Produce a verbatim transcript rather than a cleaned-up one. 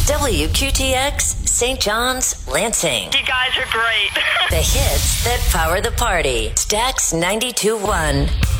W Q T X, Saint John's, Lansing. You guys are great. The hits that power the party. Stax ninety-two point one.